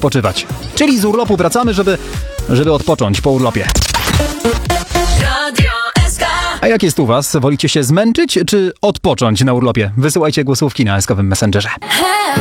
odpoczywać. Czyli z urlopu wracamy, żeby odpocząć po urlopie. A jak jest u was? Wolicie się zmęczyć czy odpocząć na urlopie? Wysyłajcie głosówki na SKowym Messengerze.